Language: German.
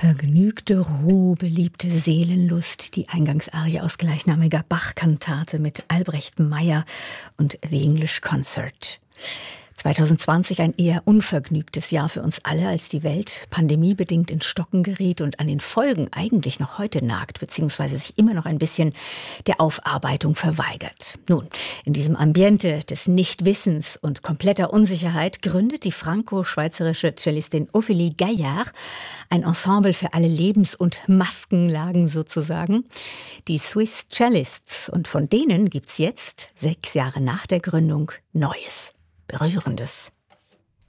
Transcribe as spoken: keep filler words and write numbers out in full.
Vergnügte Ruhe, beliebte Seelenlust, die Eingangsarie aus gleichnamiger Bach-Kantate mit Albrecht Meyer und The English Concert. zwanzig zwanzig ein eher unvergnügtes Jahr für uns alle, als die Welt pandemiebedingt in Stocken geriet und an den Folgen eigentlich noch heute nagt, beziehungsweise sich immer noch ein bisschen der Aufarbeitung verweigert. Nun, in diesem Ambiente des Nichtwissens und kompletter Unsicherheit gründet die franco-schweizerische Cellistin Ophélie Gaillard ein Ensemble für alle Lebens- und Maskenlagen sozusagen, die Swiss Cellists. Und von denen gibt's jetzt, sechs Jahre nach der Gründung, Neues. Berührendes.